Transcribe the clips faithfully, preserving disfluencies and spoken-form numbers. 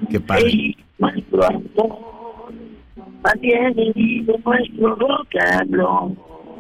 Qué padre. Hey, nuestro amor mantiene vivo nuestro rock and roll.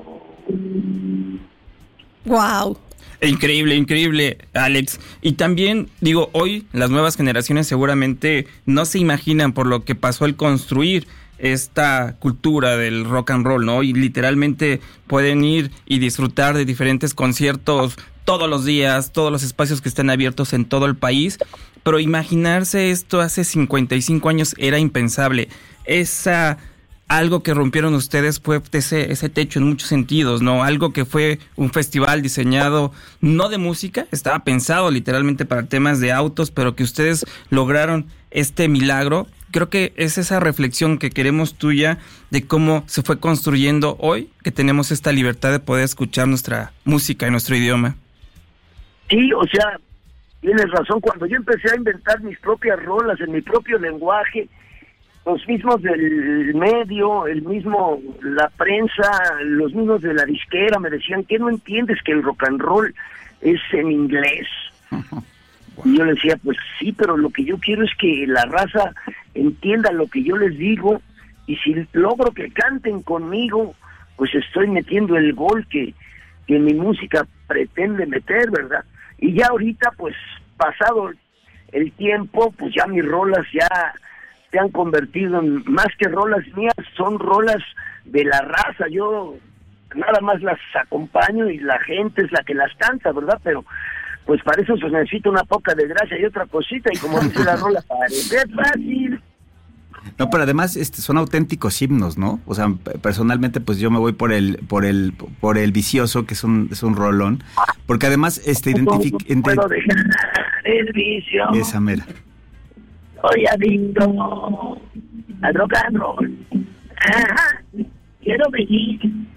Wow. Increíble, increíble, Alex. Y también, digo, hoy las nuevas generaciones seguramente no se imaginan por lo que pasó al construir esta cultura del rock and roll, ¿no? Y literalmente pueden ir y disfrutar de diferentes conciertos todos los días, todos los espacios que están abiertos en todo el país. Pero imaginarse esto hace cincuenta y cinco años era impensable. Esa... Algo que rompieron ustedes fue ese, ese techo en muchos sentidos, ¿no? Algo que fue un festival diseñado no de música, estaba pensado literalmente para temas de autos, pero que ustedes lograron este milagro. Creo que es esa reflexión que queremos tuya de cómo se fue construyendo hoy, que tenemos esta libertad de poder escuchar nuestra música en nuestro idioma. Sí, o sea, tienes razón. Cuando yo empecé a inventar mis propias rolas en mi propio lenguaje, los mismos del medio, el mismo, la prensa, los mismos de la disquera me decían, ¿qué no entiendes que el rock and roll es en inglés? Wow. Y yo les decía, pues sí, pero lo que yo quiero es que la raza entienda lo que yo les digo, y si logro que canten conmigo, pues estoy metiendo el gol que, que mi música pretende meter, ¿verdad? Y ya ahorita, pues, pasado el tiempo, pues ya mis rolas ya... se han convertido en, más que rolas mías, son rolas de la raza. Yo nada más las acompaño y la gente es la que las canta, ¿verdad? Pero pues para eso se necesita una poca de gracia y otra cosita, y como dice la rola, parece fácil. No, pero además este, son auténticos himnos, ¿no? O sea, personalmente pues yo me voy por el por el por el vicioso, que es un es un rolón, porque además este identifica no puedo dejar el vicio. Esa mera. Soy adicto al rock and roll. Ajá. Quiero vivir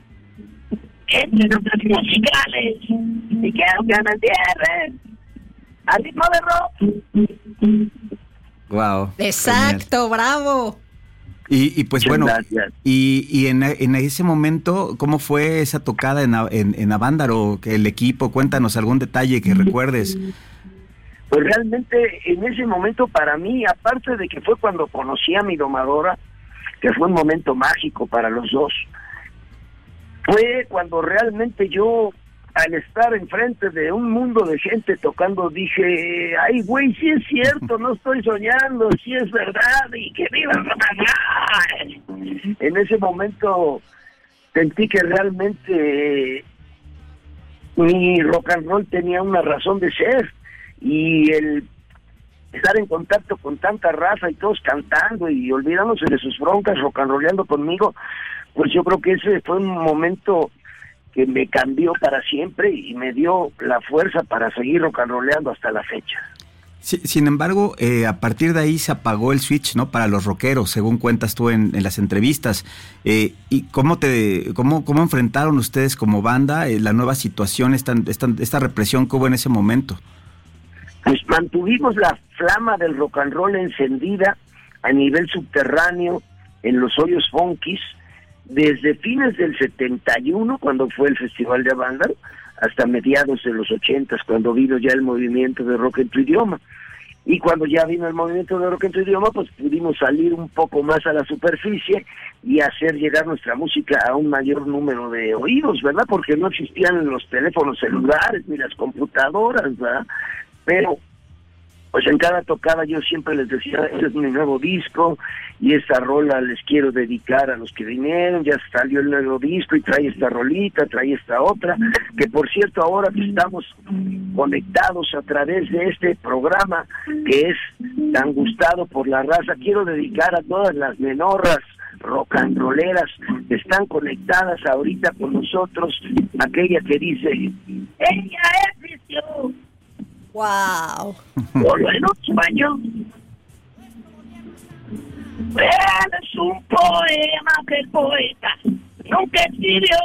entre notas musicales y quiero que me entierren al ritmo de rock. Wow. Exacto, genial. Bravo. Y, y pues Muchas bueno, gracias. y, y en, en ese momento, ¿cómo fue esa tocada en, en, en Avándaro, el equipo? Cuéntanos algún detalle que recuerdes. Pues realmente en ese momento para mí, aparte de que fue cuando conocí a mi domadora, que fue un momento mágico para los dos, fue cuando realmente yo, al estar enfrente de un mundo de gente tocando, dije, ay güey, sí es cierto, no estoy soñando, sí es verdad, y que viva el rock and roll. En ese momento sentí que realmente mi rock and roll tenía una razón de ser, y el estar en contacto con tanta raza y todos cantando y olvidándose de sus broncas, rock and rollando conmigo, pues yo creo que ese fue un momento que me cambió para siempre y me dio la fuerza para seguir rock and rollando hasta la fecha. Sí, sin embargo, eh, a partir de ahí se apagó el switch, ¿no? Para los rockeros, según cuentas tú en, en las entrevistas. Eh, ¿Y cómo te, cómo, cómo enfrentaron ustedes como banda eh, la nueva situación, esta, esta, esta represión que hubo en ese momento? Pues mantuvimos la flama del rock and roll encendida a nivel subterráneo en los hoyos funkis desde fines del setenta y uno, cuando fue el Festival de Avándaro, hasta mediados de los ochentas, cuando vino ya el movimiento de rock en tu idioma. Y cuando ya vino el movimiento de rock en tu idioma, pues pudimos salir un poco más a la superficie y hacer llegar nuestra música a un mayor número de oídos, ¿verdad? Porque no existían los teléfonos celulares ni las computadoras, ¿verdad? Pero, pues en cada tocada yo siempre les decía, este es mi nuevo disco, y esta rola les quiero dedicar a los que vinieron, ya salió el nuevo disco, y trae esta rolita, trae esta otra, que por cierto ahora que estamos conectados a través de este programa, que es tan gustado por la raza, quiero dedicar a todas las menorras rock and rolleras que están conectadas ahorita con nosotros, aquella que dice, ella es visión. Wow. Solo en un sueño. Es un poema que el poeta nunca escribió.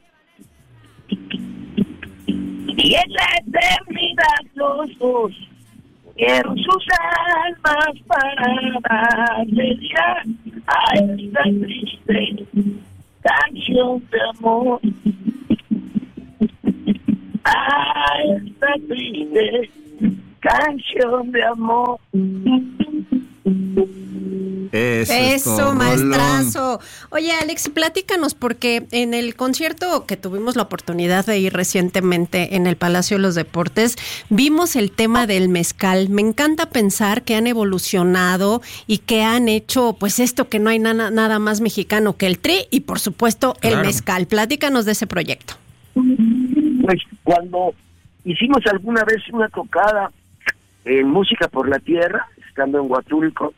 Y en la eternidad los dos unieron sus almas para darle ya a esta triste canción de amor. A esta triste canción de amor. Eso, Eso maestrazo. Oye, Alex, platícanos, porque en el concierto que tuvimos la oportunidad de ir recientemente en el Palacio de los Deportes, vimos el tema del mezcal. Me encanta pensar que han evolucionado y que han hecho, pues esto que no hay na- nada más mexicano que el tri y, por supuesto, el Claro. mezcal. Platícanos de ese proyecto. Pues cuando hicimos alguna vez una tocada en Música por la Tierra, estando en Huatulco,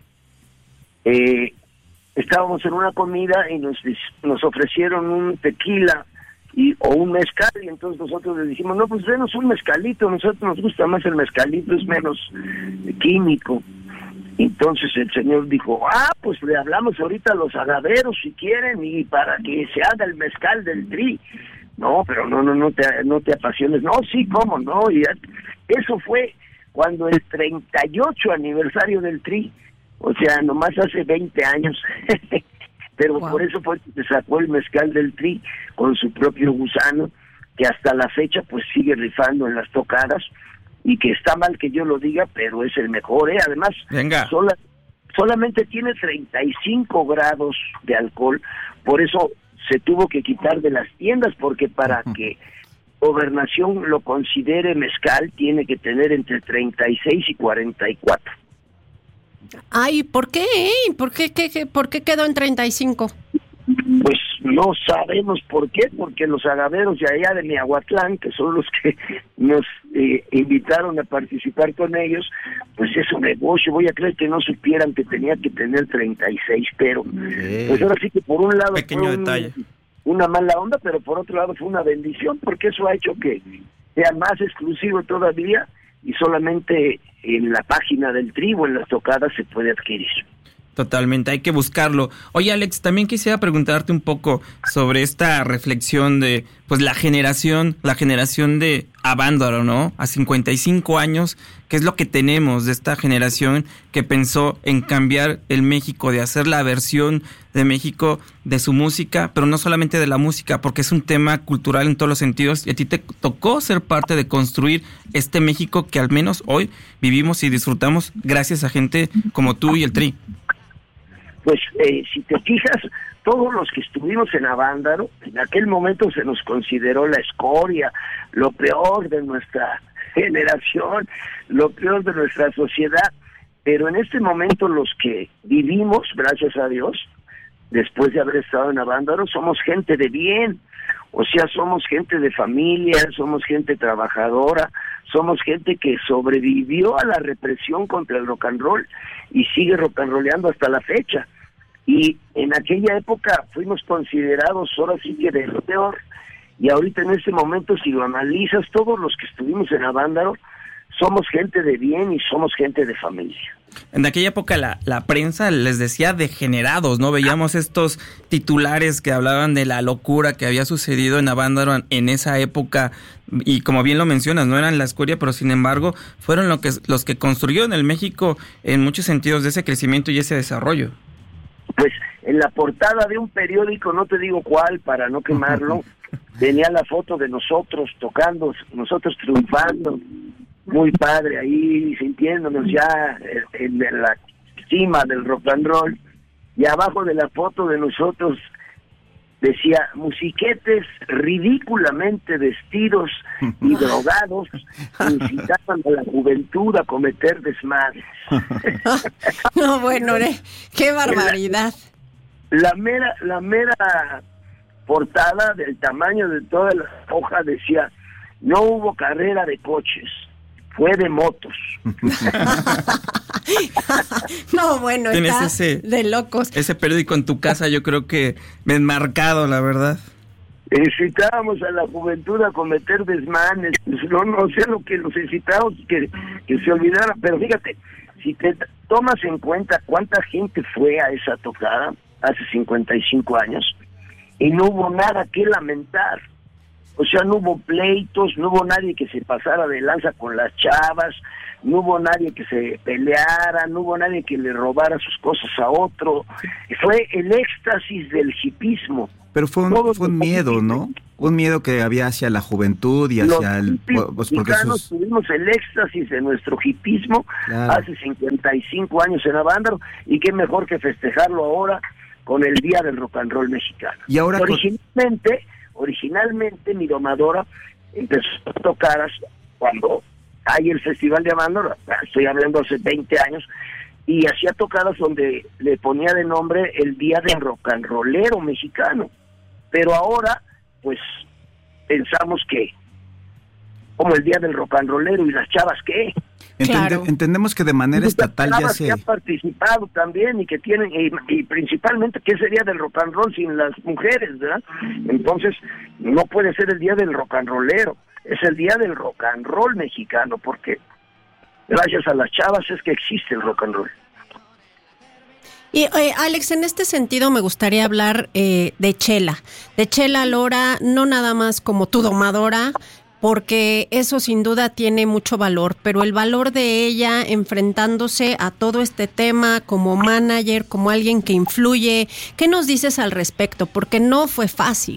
eh, estábamos en una comida y nos nos ofrecieron un tequila y o un mezcal, y entonces nosotros les dijimos, no, pues denos un mezcalito, a nosotros nos gusta más el mezcalito, es menos eh, químico. Entonces el señor dijo, ah, pues le hablamos ahorita a los agaveros si quieren y para que se haga el mezcal del tri. No, pero no, no, no te, no te apasiones. No, sí, cómo no. Y eso fue cuando el treinta y ocho aniversario del tri, o sea, nomás hace veinte años, pero Wow. por eso fue que se sacó el mezcal del tri con su propio gusano, que hasta la fecha pues sigue rifando en las tocadas, y que está mal que yo lo diga, pero es el mejor, ¿eh? Además, Venga. sola, solamente tiene treinta y cinco grados de alcohol, por eso se tuvo que quitar de las tiendas, porque para que Gobernación lo considere mezcal, tiene que tener entre treinta y seis y cuarenta y cuatro. Ay, ¿por qué? eh? ¿Por qué, qué, qué- ¿Por qué quedó en treinta y cinco? Pues no sabemos por qué, porque los agaveros de allá de Miahuatlán, que son los que nos eh, invitaron a participar con ellos, pues es un negocio. Voy a creer que no supieran que tenía que tener treinta y seis, pero Sí. pues ahora sí que por un lado Pequeño fue un- detalle. una mala onda, pero por otro lado fue una bendición, porque eso ha hecho que sea más exclusivo todavía y solamente en la página del tribu, en las tocadas, se puede adquirir. Totalmente, hay que buscarlo. Oye, Alex, también quisiera preguntarte un poco sobre esta reflexión de, pues, la generación, la generación de Avándaro, ¿no? A cincuenta y cinco años, ¿qué es lo que tenemos de esta generación que pensó en cambiar el México, de hacer la versión de México de su música, pero no solamente de la música, porque es un tema cultural en todos los sentidos, y a ti te tocó ser parte de construir este México que al menos hoy vivimos y disfrutamos gracias a gente como tú y el Tri? Pues eh, si te fijas, todos los que estuvimos en Avándaro, en aquel momento se nos consideró la escoria, lo peor de nuestra generación, lo peor de nuestra sociedad, pero en este momento los que vivimos, gracias a Dios, después de haber estado en Avándaro, somos gente de bien, o sea, somos gente de familia, somos gente trabajadora, somos gente que sobrevivió a la represión contra el rock and roll y sigue rock and rollando hasta la fecha. Y en aquella época fuimos considerados ahora sí que de lo peor, y ahorita en este momento, si lo analizas, todos los que estuvimos en Avándaro somos gente de bien y somos gente de familia. En aquella época la, la prensa les decía degenerados, ¿no? Veíamos estos titulares que hablaban de la locura que había sucedido en Avándaro en, en esa época, y como bien lo mencionas, no eran la escoria, pero sin embargo fueron lo que, los que construyeron el México en muchos sentidos de ese crecimiento y ese desarrollo. Pues en la portada de un periódico, no te digo cuál para no quemarlo, venía la foto de nosotros tocando, nosotros triunfando, muy padre ahí, sintiéndonos ya en, en la cima del rock and roll, y abajo de la foto de nosotros decía, musiquetes ridículamente vestidos y drogados incitaban a la juventud a cometer desmadres. No, bueno, eh, qué barbaridad. La mera, la mera portada del tamaño de toda la hoja decía, no hubo carrera de coches, fue de motos. No, bueno, Tienes está ese- de locos. Ese periódico en tu casa yo creo que me he marcado, la verdad. Incitábamos a la juventud a cometer desmanes, no, no sé lo que los incitábamos, que, que se olvidara, pero fíjate, si te tomas en cuenta cuánta gente fue a esa tocada hace cincuenta y cinco años, y no hubo nada que lamentar. O sea, no hubo pleitos, no hubo nadie que se pasara de lanza con las chavas, no hubo nadie que se peleara, no hubo nadie que le robara sus cosas a otro. Fue el éxtasis del hipismo, Pero fue un, fue un miedo, ¿no? Un miedo que había hacia la juventud y hacia los el... Pues porque esos... tuvimos el éxtasis de nuestro hipismo claro. hace cincuenta y cinco años en Avándaro, y qué mejor que festejarlo ahora con el Día del Rock and Roll mexicano. Y ahora originalmente, con... originalmente mi domadora empezó a tocar cuando hay el Festival de Avándaro, estoy hablando hace veinte años, y hacía tocadas donde le ponía de nombre el Día del Rock and Rollero mexicano. Pero ahora, pues, pensamos que, como el Día del Rock and Rollero, ¿y las chavas qué? Entende, claro. Entendemos que de manera Las estatal ya se... que han participado también y que tienen, y, y principalmente, ¿qué sería del rock and roll sin las mujeres, verdad? Entonces, no puede ser el Día del Rock and Rollero, es el Día del Rock and Roll mexicano, porque gracias a las chavas es que existe el rock and roll. Y eh, Alex, en este sentido me gustaría hablar eh, de Chela, de Chela Lora, no nada más como tu domadora, porque eso sin duda tiene mucho valor, pero el valor de ella enfrentándose a todo este tema como manager, como alguien que influye, ¿qué nos dices al respecto? Porque no fue fácil.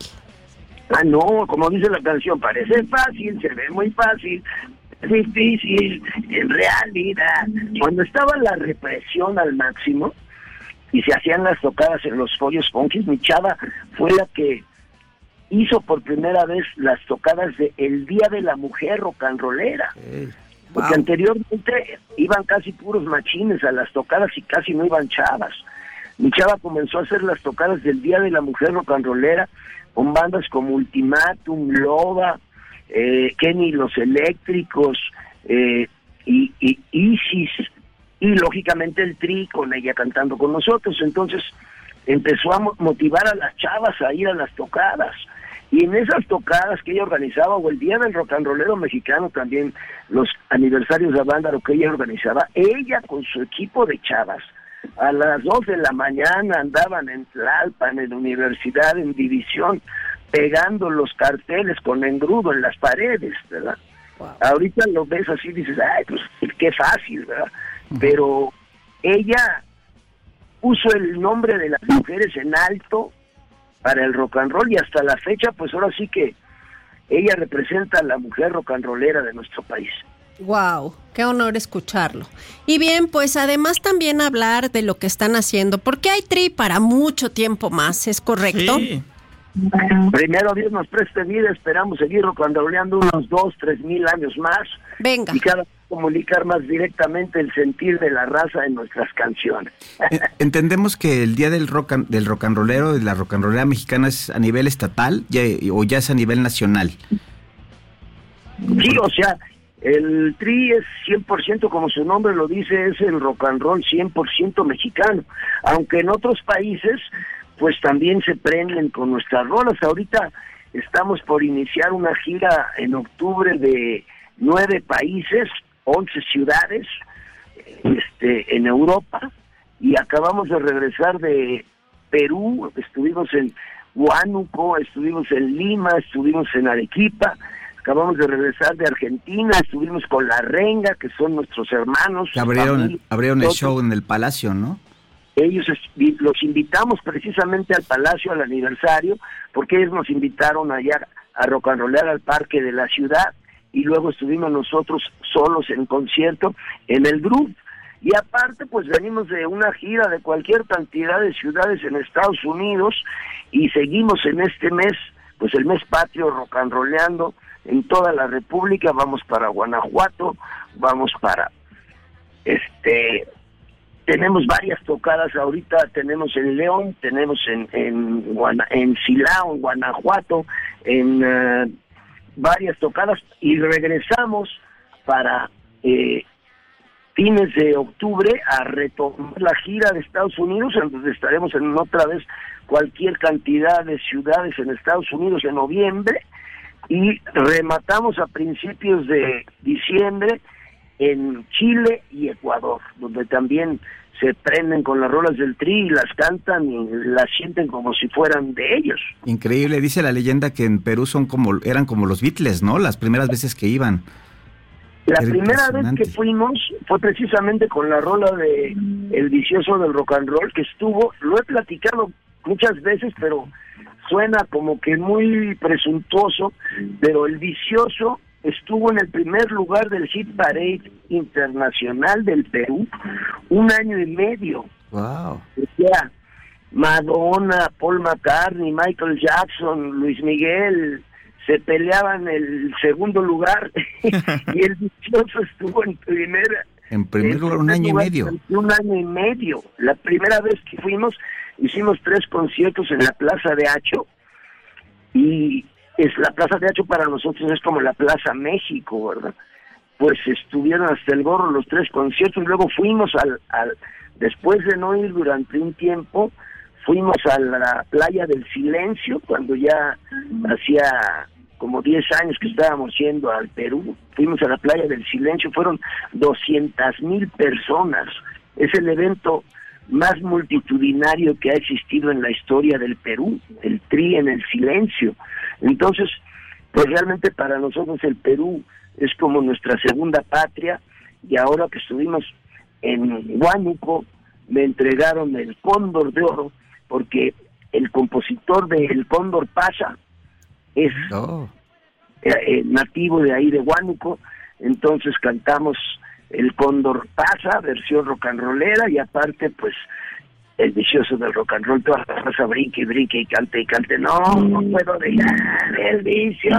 Ah, no, como dice la canción, parece fácil, se ve muy fácil, es difícil, en realidad. Cuando estaba la represión al máximo, y se hacían las tocadas en los folios funkis, mi chava fue la que hizo por primera vez las tocadas de el Día de la Mujer rock and rollera. Hey, porque wow. Anteriormente iban casi puros machines a las tocadas y casi no iban chavas. Mi chava comenzó a hacer las tocadas del Día de la Mujer rock and rollera con bandas como Ultimatum, Loba, eh, Kenny los Eléctricos, eh, y, y Isis, y lógicamente el Tri con ella cantando con nosotros. Entonces empezó a motivar a las chavas a ir a las tocadas, y en esas tocadas que ella organizaba, o el Día del Rock and Rollero mexicano, también los aniversarios de Avándaro que ella organizaba, ella con su equipo de chavas a las dos de la mañana andaban en Tlalpan, en la universidad, en División, pegando los carteles con engrudo en las paredes, ¿verdad? Wow. Ahorita lo ves así y dices, ay, pues qué fácil, ¿verdad? Pero ella puso el nombre de las mujeres en alto para el rock and roll, y hasta la fecha, pues ahora sí que ella representa a la mujer rock and rollera de nuestro país. Wow, qué honor escucharlo. Y bien, pues además también hablar de lo que están haciendo, porque hay Tri para mucho tiempo más, ¿es correcto? Sí. Primero Dios nos preste vida, esperamos seguir rock and rolleando unos dos, tres mil años más. Venga. Y cada vez comunicar más directamente el sentir de la raza en nuestras canciones. Entendemos que el Día del rock and, del rock and rollero, de la rock and rollera mexicana, es a nivel estatal ya, o ya es a nivel nacional. Sí, o sea, el Tri es cien por ciento, como su nombre lo dice, es el rock and roll cien por ciento mexicano, aunque en otros países pues también se prenden con nuestras rolas. Ahorita estamos por iniciar una gira en octubre de nueve países, once ciudades, este, en Europa, y acabamos de regresar de Perú, estuvimos en Huánuco, estuvimos en Lima, estuvimos en Arequipa, acabamos de regresar de Argentina, estuvimos con La Renga, que son nuestros hermanos. Abrieron, familia, abrieron el show en el Palacio, ¿no? Ellos los invitamos precisamente al Palacio, al aniversario, porque ellos nos invitaron allá a rock and rollear al parque de la ciudad, y luego estuvimos nosotros solos en concierto en el Groove. Y aparte, pues venimos de una gira de cualquier cantidad de ciudades en Estados Unidos, y seguimos en este mes, pues el mes patrio, rock and rolleando en toda la República. Vamos para Guanajuato, vamos para este... Tenemos varias tocadas ahorita, tenemos en León, tenemos en en, Guana, en Silao, en Guanajuato, en uh, varias tocadas, y regresamos para eh, fines de octubre a retomar la gira de Estados Unidos, en donde estaremos en otra vez cualquier cantidad de ciudades en Estados Unidos en noviembre, y rematamos a principios de diciembre en Chile y Ecuador, donde también se prenden con las rolas del Tri y las cantan y las sienten como si fueran de ellos. Increíble, dice la leyenda que en Perú son como eran como los Beatles, ¿no? Las primeras veces que iban. La Era primera vez que fuimos fue precisamente con la rola de El Vicioso del Rock and Roll, que estuvo, lo he platicado muchas veces, pero suena como que muy presuntuoso, pero el Vicioso estuvo en el primer lugar del Hit Parade Internacional del Perú un año y medio. Wow. O sea, Madonna, Paul McCartney, Michael Jackson, Luis Miguel se peleaban el segundo lugar y el Vicioso estuvo en primera. En primer lugar, un año y medio. Un año y medio. La primera vez que fuimos, hicimos tres conciertos en la Plaza de Hacho, y es la Plaza de Hacho para nosotros es como la Plaza México, ¿verdad? Pues estuvieron hasta el gorro los tres conciertos, luego fuimos al, al después de no ir durante un tiempo, fuimos a la Playa del Silencio, cuando ya hacía como diez años que estábamos yendo al Perú, fuimos a la Playa del Silencio, fueron doscientas mil personas, es el evento más multitudinario que ha existido en la historia del Perú, el Tri en el Silencio. Entonces, pues realmente para nosotros el Perú es como nuestra segunda patria, y ahora que estuvimos en Huánuco, me entregaron el Cóndor de Oro, porque el compositor de El Cóndor Pasa es oh. eh, nativo de ahí de Huánuco, entonces cantamos El Cóndor Pasa, versión rock and rollera, y aparte pues el Vicioso del rock and roll, toda la raza brinque y brinque y cante y cante, no, no puedo dejar el vicio.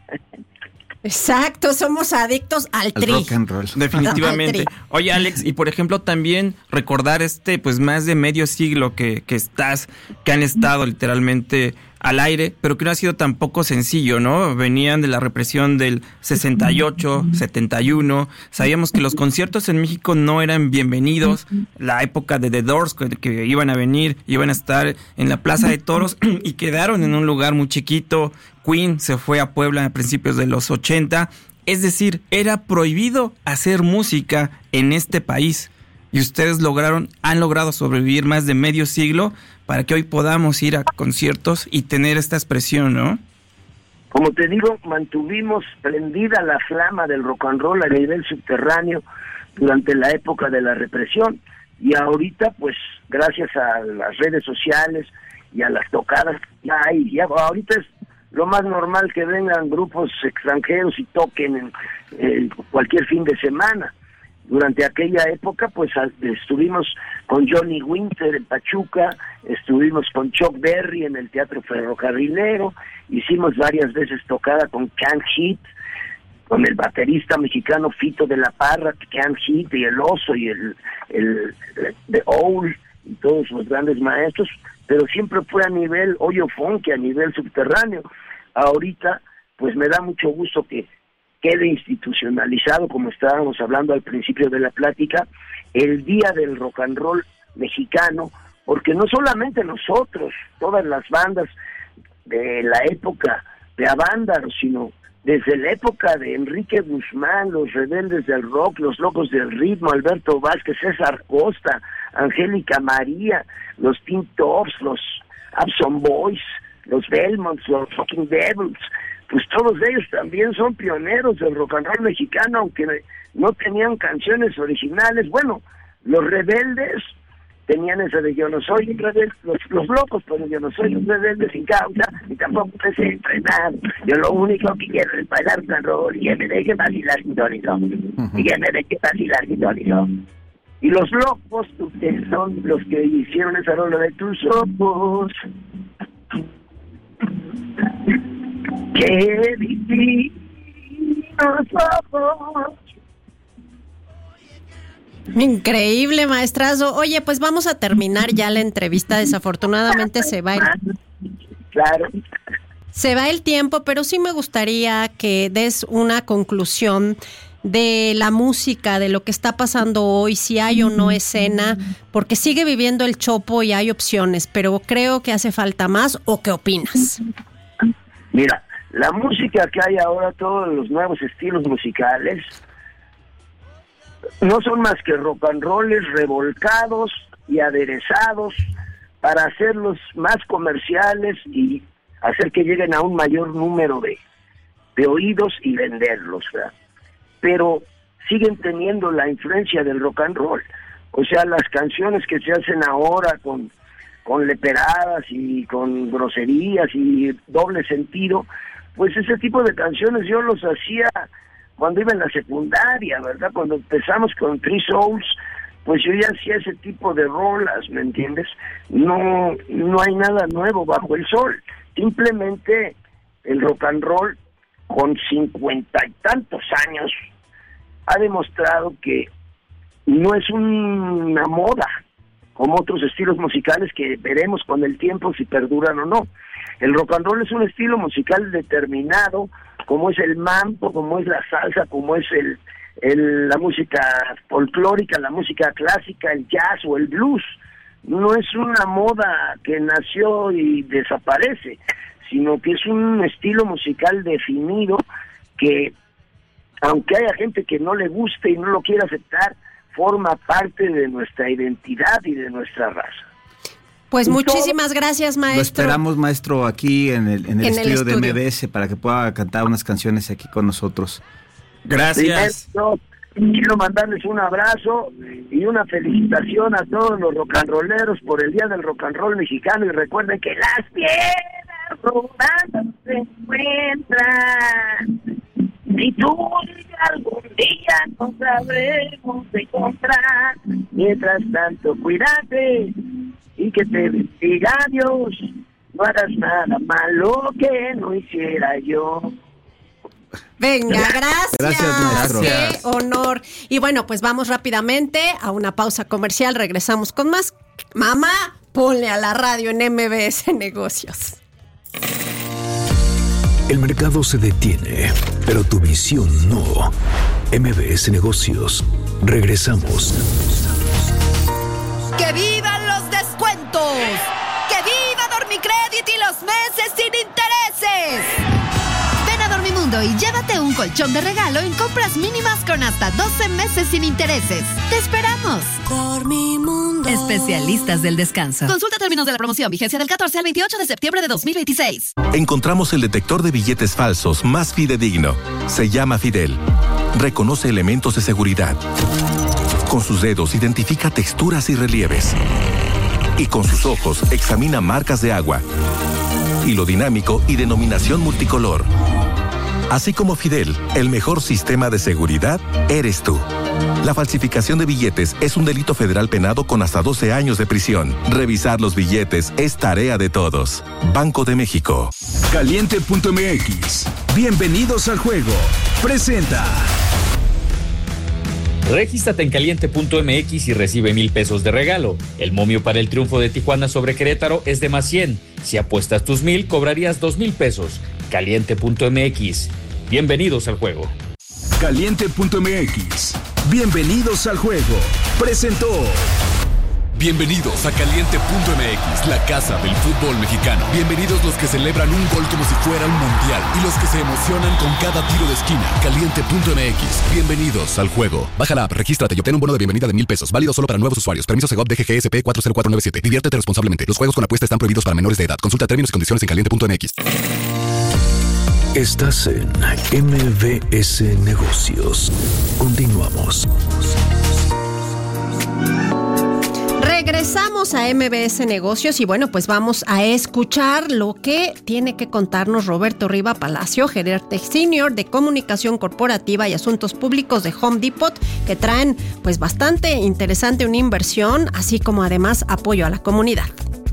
Exacto, somos adictos al tri. Rock and roll. Definitivamente. Oye, Alex, y por ejemplo también recordar este, pues más de medio siglo que, que estás, que han estado literalmente al aire, pero que no ha sido tampoco sencillo, ¿no? Venían de la represión del sesenta y ocho, setenta y uno, sabíamos que los conciertos en México no eran bienvenidos, la época de The Doors, que, que iban a venir, iban a estar en la Plaza de Toros y quedaron en un lugar muy chiquito. Queen se fue a Puebla a principios de los ochenta, es decir, era prohibido hacer música en este país. Y ustedes lograron, han logrado sobrevivir más de medio siglo para que hoy podamos ir a conciertos y tener esta expresión, ¿no? Como te digo, mantuvimos prendida la flama del rock and roll a nivel subterráneo durante la época de la represión, y ahorita, pues, gracias a las redes sociales y a las tocadas que hay, ya ahorita es lo más normal que vengan grupos extranjeros y toquen en, en cualquier fin de semana. Durante aquella época, pues estuvimos con Johnny Winter en Pachuca, estuvimos con Chuck Berry en el Teatro Ferrocarrilero, hicimos varias veces tocada con Can Hit, con el baterista mexicano Fito de la Parra, Can Hit y el Oso y el, el, el The Owl y todos los grandes maestros, pero siempre fue a nivel hoyo funky, a nivel subterráneo. Ahorita, pues me da mucho gusto que quede institucionalizado, como estábamos hablando al principio de la plática, el Día del Rock and Roll mexicano, porque no solamente nosotros, todas las bandas de la época de Avándaro, sino desde la época de Enrique Guzmán, los Rebeldes del Rock, los Locos del Ritmo, Alberto Vázquez, César Costa, Angélica María, los Teen Tops, los Abson Boys, los Belmonts, los Fucking Devils, pues todos ellos también son pioneros del rock and roll mexicano, aunque no tenían canciones originales. Bueno, los Rebeldes tenían esa de Yo no soy un rebelde, los, los locos, pero yo no soy un rebelde sin causa, ni tampoco pensé entrenar. Yo lo único que quiero es bailar rock and roll y que me deje vacilar sintónico, y que me deje vacilar sintónico. Y los locos, ustedes son los que hicieron esa rola de tus ojos. Qué divinos ojos. Increíble, maestrazo. Oye, pues vamos a terminar ya la entrevista. Desafortunadamente se va el... Claro. Se va el tiempo, pero sí me gustaría que des una conclusión de la música, de lo que está pasando hoy, si hay o no escena, porque sigue viviendo el Chopo y hay opciones, pero creo que hace falta más. ¿O qué opinas? Mira, la música que hay ahora, todos los nuevos estilos musicales, no son más que rock and rolls revolcados y aderezados para hacerlos más comerciales y hacer que lleguen a un mayor número de, de oídos y venderlos, ¿verdad? Pero siguen teniendo la influencia del rock and roll. O sea, las canciones que se hacen ahora con, con leperadas y con groserías y doble sentido, pues ese tipo de canciones yo los hacía cuando iba en la secundaria, ¿verdad? Cuando empezamos con Three Souls, pues yo ya hacía ese tipo de rolas, ¿me entiendes? No, no hay nada nuevo bajo el sol, simplemente el rock and roll con cincuenta y tantos años ha demostrado que no es una moda como otros estilos musicales que veremos con el tiempo si perduran o no. El rock and roll es un estilo musical determinado, como es el mambo, como es la salsa, como es el, el la música folclórica, la música clásica, el jazz o el blues. No es una moda que nació y desaparece, sino que es un estilo musical definido que, aunque haya gente que no le guste y no lo quiera aceptar, forma parte de nuestra identidad y de nuestra raza. Pues muchísimas gracias, maestro. Lo esperamos, maestro, aquí en el, en el, en estudio, el estudio de M B S para que pueda cantar unas canciones aquí con nosotros. Gracias. Primero, quiero mandarles un abrazo y una felicitación a todos los rock and rolleros por el Día del Rock and Roll mexicano, y recuerden que las piedras rodando se encuentran, y tú algún día nos sabremos encontrar. Mientras tanto, cuídate y que te bendiga Dios, no hagas nada malo que no hiciera yo. Venga, gracias. Gracias, maestro. Qué honor. Y bueno, pues vamos rápidamente a una pausa comercial. Regresamos con más. Mamá, ponle a la radio en M B S Negocios. El mercado se detiene, pero tu visión no. M B S Negocios. Regresamos. ¡Que vivan los descuentos! ¡Que viva Dormicrédito y los meses sin intereses! Ven a Dormimundo y llévate un colchón de regalo en compras mínimas con hasta doce meses sin intereses. ¡Te esperamos! Dormimundo. Especialistas del descanso. Consulta términos de la promoción. Vigencia del catorce al veintiocho de septiembre de dos mil veintiséis. Encontramos el detector de billetes falsos más fidedigno. Se llama Fidel. Reconoce elementos de seguridad. Con sus dedos identifica texturas y relieves. Y con sus ojos examina marcas de agua. Hilo dinámico y denominación multicolor. Así como Fidel, el mejor sistema de seguridad eres tú. La falsificación de billetes es un delito federal penado con hasta doce años de prisión. Revisar los billetes es tarea de todos. Banco de México. Caliente punto m x. Bienvenidos al juego. Presenta. Regístrate en caliente punto m x y recibe mil pesos de regalo. El momio para el triunfo de Tijuana sobre Querétaro es de más cien. Si apuestas tus mil, cobrarías dos mil pesos. caliente punto m x. Bienvenidos al juego. Caliente punto m x. Bienvenidos al juego. Presentó. Bienvenidos a Caliente punto m x, la casa del fútbol mexicano. Bienvenidos los que celebran un gol como si fuera un mundial y los que se emocionan con cada tiro de esquina. Caliente punto m x. Bienvenidos al juego. Baja la app, regístrate y obtén un bono de bienvenida de mil pesos. Válido solo para nuevos usuarios. Permiso Segov D G G S P cuatro cero cuatro nueve siete. Diviértete responsablemente. Los juegos con apuesta están prohibidos para menores de edad. Consulta términos y condiciones en caliente punto m x. Estás en M B S Negocios. Continuamos. Regresamos a M B S Negocios y bueno, pues vamos a escuchar lo que tiene que contarnos Roberto Riva Palacio, gerente senior de comunicación corporativa y asuntos públicos de Home Depot, que traen pues bastante interesante una inversión, así como además apoyo a la comunidad.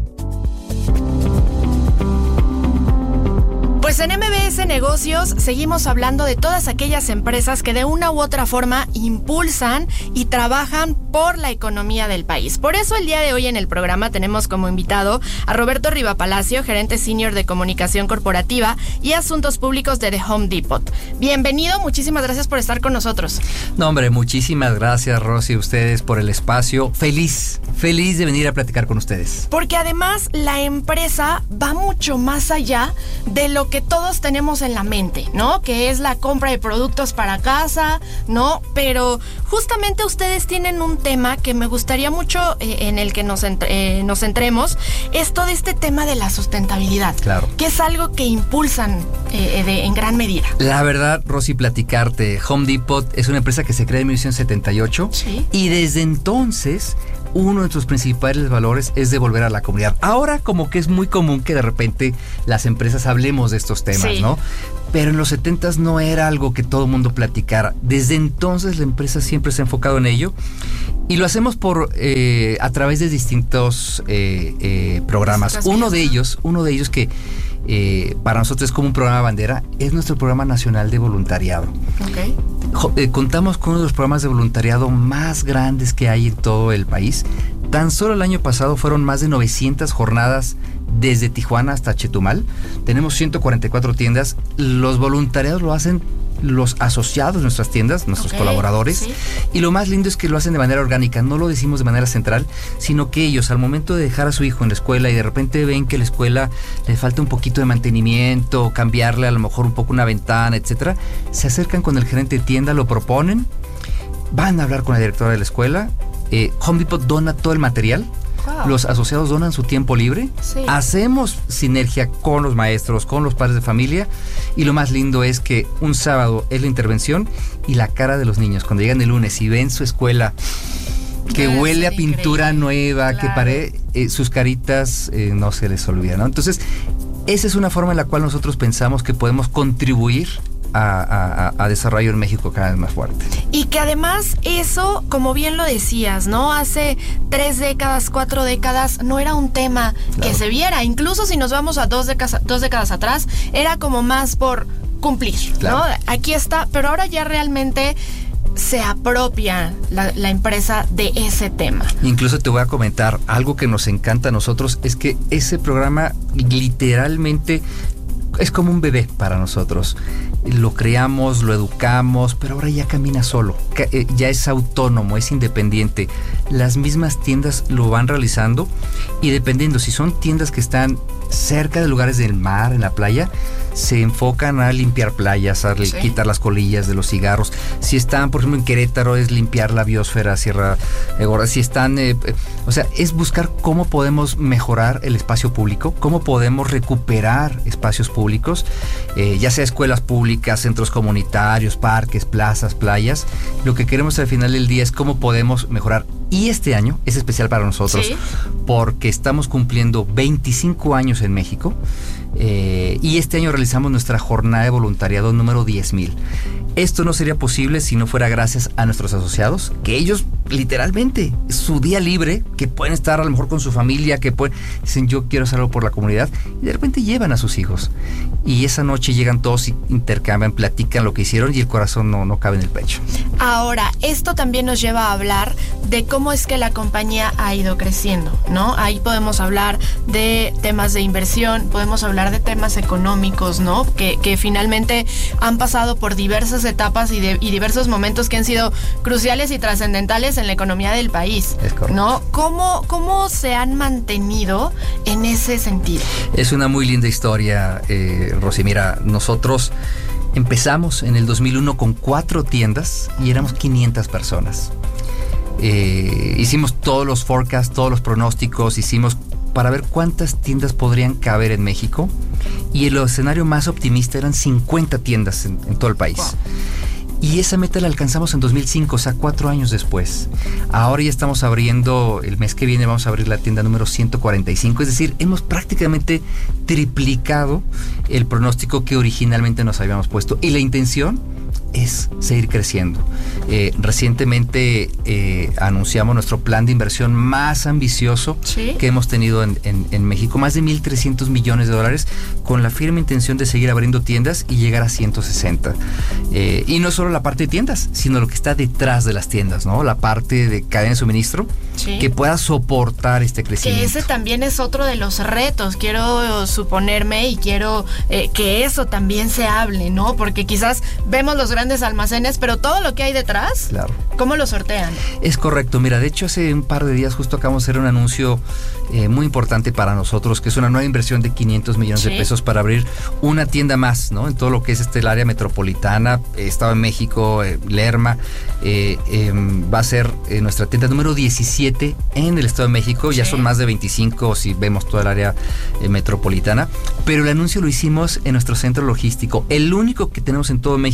Pues en M B S Negocios seguimos hablando de todas aquellas empresas que de una u otra forma impulsan y trabajan por la economía del país. Por eso el día de hoy en el programa tenemos como invitado a Roberto Riva Palacio, gerente senior de comunicación corporativa y asuntos públicos de The Home Depot. Bienvenido, muchísimas gracias por estar con nosotros. No, hombre, muchísimas gracias, Rosy, a ustedes por el espacio. Feliz, feliz de venir a platicar con ustedes. Porque además la empresa va mucho más allá de lo que todos tenemos en la mente, ¿no? Que es la compra de productos para casa, ¿no? Pero justamente ustedes tienen un tema que me gustaría mucho eh, en el que nos, entre, eh, nos centremos, es todo este tema de la sustentabilidad. Claro. Que es algo que impulsan eh, de, en gran medida. La verdad, Rosy, platicarte, Home Depot es una empresa que se crea en mil novecientos setenta y ocho. Sí. Y desde entonces uno de nuestros principales valores es devolver a la comunidad. Ahora como que es muy común que de repente las empresas hablemos de estos temas, sí. ¿no? Pero en los setentas no era algo que todo el mundo platicara. Desde entonces la empresa siempre se ha enfocado en ello y lo hacemos por eh, a través de distintos eh, eh, programas. Uno de ellos, uno de ellos que eh, para nosotros es como un programa bandera, es nuestro programa nacional de voluntariado. Okay. Eh, contamos con uno de los programas de voluntariado más grandes que hay en todo el país. Tan solo el año pasado fueron más de novecientas jornadas desde Tijuana hasta Chetumal. Tenemos ciento cuarenta y cuatro tiendas. Los voluntariados lo hacen los asociados de nuestras tiendas, nuestros okay, colaboradores. Sí. Y lo más lindo es que lo hacen de manera orgánica. No lo decimos de manera central, sino que ellos al momento de dejar a su hijo en la escuela y de repente ven que la escuela le falta un poquito de mantenimiento, cambiarle a lo mejor un poco una ventana, etcétera, se acercan con el gerente de tienda, lo proponen, van a hablar con la directora de la escuela. eh, Home Depot dona todo el material. Wow. Los asociados donan su tiempo libre. Sí. Hacemos sinergia con los maestros, con los padres de familia. Y lo más lindo es que un sábado es la intervención y la cara de los niños cuando llegan el lunes y ven su escuela que Debe huele a pintura increíble. nueva, claro. que pare, eh, sus caritas eh, no se les olvida, ¿no? Entonces, esa es una forma en la cual nosotros pensamos que podemos contribuir A, a, a desarrollo en México cada vez más fuerte. Y que además eso, como bien lo decías, ¿no? Hace tres décadas, cuatro décadas, no era un tema claro. que se viera. Incluso si nos vamos a dos décadas, dos décadas atrás, era como más por cumplir, claro. ¿no? Aquí está, pero ahora ya realmente se apropia la, la empresa de ese tema. Incluso te voy a comentar, algo que nos encanta a nosotros es que ese programa literalmente es como un bebé para nosotros. Lo creamos, lo educamos, pero ahora ya camina solo, ya es autónomo, es independiente. Las mismas tiendas lo van realizando y dependiendo si son tiendas que están cerca de lugares del mar, en la playa, se enfocan a limpiar playas, a sí. quitar las colillas de los cigarros. Si están, por ejemplo, en Querétaro, es limpiar la biosfera, Sierra Gorda. Si están, eh, eh, o sea, es buscar cómo podemos mejorar el espacio público, cómo podemos recuperar espacios públicos, eh, ya sea escuelas públicas, centros comunitarios, parques, plazas, playas. Lo que queremos al final del día es cómo podemos mejorar. Y este año es especial para nosotros ¿Sí? porque estamos cumpliendo veinticinco años en México. Eh, y este año realizamos nuestra jornada de voluntariado número diez mil. Esto no sería posible si no fuera gracias a nuestros asociados, que ellos literalmente su día libre, que pueden estar a lo mejor con su familia, que pueden, dicen yo quiero hacer algo por la comunidad, y de repente llevan a sus hijos y esa noche llegan todos y intercambian, platican lo que hicieron y el corazón no, no cabe en el pecho. Ahora, esto también nos lleva a hablar de cómo es que la compañía ha ido creciendo, ¿no? Ahí podemos hablar de temas de inversión, podemos hablar de temas económicos, ¿no? Que, que finalmente han pasado por diversas etapas y, de, y diversos momentos que han sido cruciales y trascendentales en la economía del país, es correcto. ¿no? ¿Cómo, ¿Cómo se han mantenido en ese sentido? Es una muy linda historia, eh, Rosy. Mira, nosotros empezamos en el dos mil uno con cuatro tiendas y éramos quinientas personas. Eh, hicimos todos los forecasts, todos los pronósticos, hicimos para ver cuántas tiendas podrían caber en México y el escenario más optimista eran cincuenta tiendas en, en todo el país. Wow. Y esa meta la alcanzamos en dos mil cinco, o sea, cuatro años después. Ahora ya estamos abriendo, el mes que viene vamos a abrir la tienda número ciento cuarenta y cinco, es decir, hemos prácticamente triplicado el pronóstico que originalmente nos habíamos puesto. Y la intención es seguir creciendo. Eh, recientemente eh, anunciamos nuestro plan de inversión más ambicioso ¿Sí? que hemos tenido en, en, en México, más de mil trescientos millones de dólares, con la firme intención de seguir abriendo tiendas y llegar a ciento sesenta. Eh, y no solo la parte de tiendas, sino lo que está detrás de las tiendas, ¿no? La parte de cadena de suministro ¿Sí? que pueda soportar este crecimiento. Que ese también es otro de los retos, quiero suponerme, y quiero eh, que eso también se hable, ¿no? Porque quizás vemos los grandes almacenes, pero todo lo que hay detrás, claro. ¿cómo lo sortean? Es correcto, mira, de hecho hace un par de días justo acabamos de hacer un anuncio eh, muy importante para nosotros, que es una nueva inversión de quinientos millones ¿Sí? de pesos para abrir una tienda más, ¿no? En todo lo que es este el área metropolitana, eh, Estado de México, eh, Lerma, eh, eh, va a ser eh, nuestra tienda número diecisiete en el Estado de México, ¿Sí? ya son más de veinticinco si vemos toda el área eh, metropolitana, pero el anuncio lo hicimos en nuestro centro logístico, el único que tenemos en todo México con una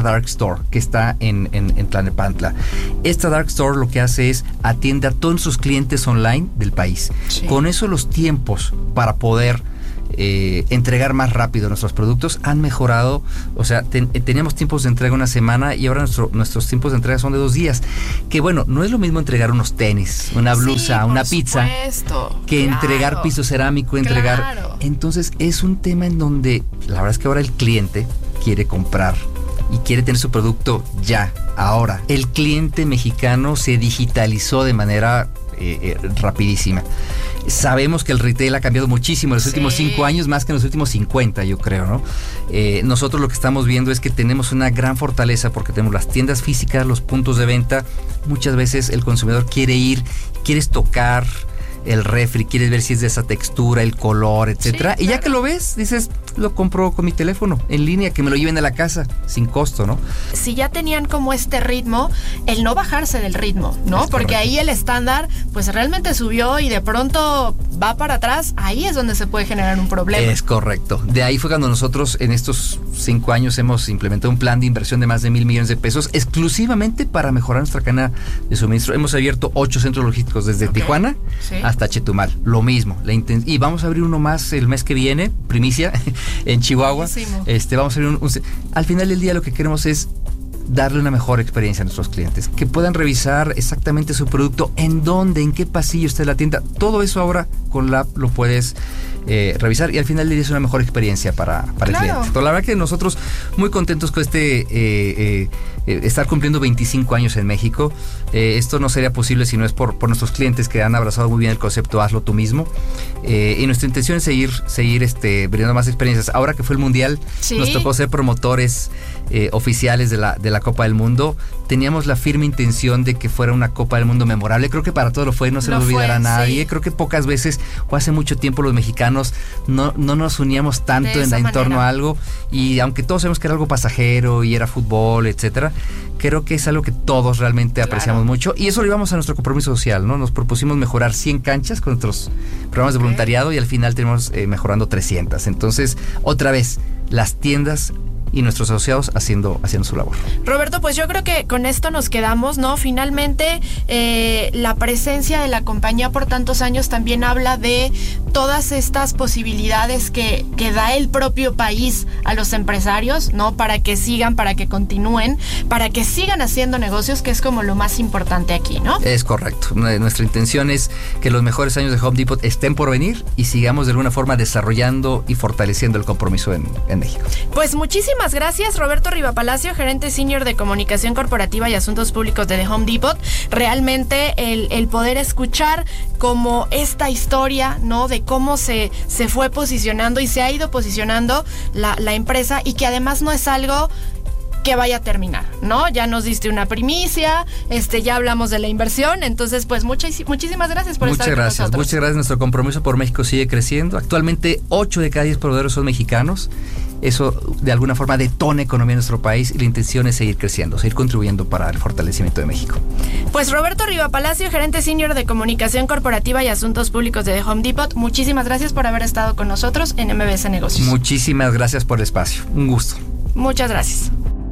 Dark Store, que está en, en, en Tlalnepantla. Esta Dark Store lo que hace es atiende a todos sus clientes online del país. Sí. Con eso los tiempos para poder Eh, entregar más rápido nuestros productos han mejorado. O sea, ten, teníamos tiempos de entrega una semana y ahora nuestro, nuestros tiempos de entrega son de dos días. Que bueno, no es lo mismo entregar unos tenis, una blusa, sí, una pizza, supuesto, que claro. entregar piso cerámico, entregar. Claro. Entonces es un tema en donde la verdad es que ahora el cliente quiere comprar y quiere tener su producto ya, ahora. El cliente mexicano se digitalizó de manera eh, eh, rapidísima. Sabemos que el retail ha cambiado muchísimo en los sí. últimos cinco años, más que en los últimos cincuenta, yo creo, ¿no? Eh, nosotros lo que estamos viendo es que tenemos una gran fortaleza porque tenemos las tiendas físicas, los puntos de venta. Muchas veces el consumidor quiere ir, quieres tocar el refri, quieres ver si es de esa textura, el color, etcétera. Sí, y ya claro. que lo ves, dices, lo compro con mi teléfono, en línea, que me lo lleven a la casa, sin costo, ¿no? Si ya tenían como este ritmo, el no bajarse del ritmo, ¿no? Es Porque correcto. Ahí el estándar, pues realmente subió y de pronto va para atrás, ahí es donde se puede generar un problema. Es correcto. De ahí fue cuando nosotros en estos cinco años hemos implementado un plan de inversión de más de mil millones de pesos exclusivamente para mejorar nuestra cadena de suministro. Hemos abierto ocho centros logísticos desde okay. Tijuana ¿Sí? hasta Chetumal, lo mismo. La inten- y vamos a abrir uno más el mes que viene, primicia, en Chihuahua. Este, vamos a abrir un, un... Al final del día lo que queremos es darle una mejor experiencia a nuestros clientes, que puedan revisar exactamente su producto, en dónde, en qué pasillo está la tienda. Todo eso ahora con la app lo puedes eh, revisar y al final del día es una mejor experiencia para, para claro. el cliente. Entonces, la verdad que nosotros muy contentos con este eh, eh, eh, estar cumpliendo veinticinco años en México. Eh, esto no sería posible si no es por, por nuestros clientes que han abrazado muy bien el concepto hazlo tú mismo. Eh, y nuestra intención es seguir, seguir este, brindando más experiencias. Ahora que fue el Mundial, ¿Sí? nos tocó ser promotores eh, oficiales de la, de la Copa del Mundo. Teníamos la firme intención de que fuera una Copa del Mundo memorable. Creo que para todo lo fue, no se lo nos olvidará a nadie. Sí. Creo que pocas veces o hace mucho tiempo los mexicanos no, no nos uníamos tanto en, en torno a algo. Y aunque todos sabemos que era algo pasajero y era fútbol, etcétera, creo que es algo que todos realmente claro. apreciamos mucho. Y eso lo llevamos a nuestro compromiso social, ¿no? Nos propusimos mejorar cien canchas con nuestros programas de voluntariado y al final tenemos eh, mejorando trescientas. Entonces, otra vez, las tiendas y nuestros asociados haciendo, haciendo su labor. Roberto, pues yo creo que con esto nos quedamos, ¿no? Finalmente, eh, la presencia de la compañía por tantos años también habla de todas estas posibilidades que, que da el propio país a los empresarios, ¿no? Para que sigan, para que continúen, para que sigan haciendo negocios, que es como lo más importante aquí, ¿no? Es correcto. Nuestra intención es que los mejores años de Home Depot estén por venir y sigamos de alguna forma desarrollando y fortaleciendo el compromiso en, en México. Pues muchísimas gracias, Roberto Rivapalacio, gerente senior de comunicación corporativa y asuntos públicos de The Home Depot. Realmente el, el poder escuchar como esta historia, ¿no? De cómo se, se fue posicionando y se ha ido posicionando la, la empresa y que además no es algo que vaya a terminar, ¿no? Ya nos diste una primicia, este, ya hablamos de la inversión, entonces pues muchas, muchísimas gracias por muchas estar gracias, con nosotros. Muchas gracias, nuestro compromiso por México sigue creciendo. Actualmente ocho de cada diez proveedores son mexicanos. Eso de alguna forma detona economía en nuestro país y la intención es seguir creciendo, seguir contribuyendo para el fortalecimiento de México. Pues Roberto Rivapalacio, gerente senior de comunicación corporativa y asuntos públicos de The Home Depot, muchísimas gracias por haber estado con nosotros en M B S Negocios. Muchísimas gracias por el espacio, un gusto. Muchas gracias.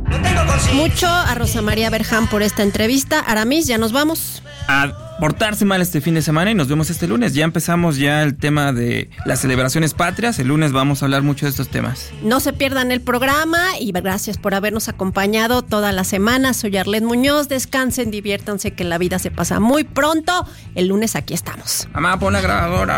Mucho a Rosa María Berján por esta entrevista. Aramis, ya nos vamos. A portarse mal este fin de semana y nos vemos este lunes. Ya empezamos ya el tema de las celebraciones patrias. El lunes vamos a hablar mucho de estos temas. No se pierdan el programa y gracias por habernos acompañado toda la semana. Soy Arlette Muñoz. Descansen, diviértanse, que la vida se pasa muy pronto. El lunes aquí estamos. Mamá, pon la grabadora.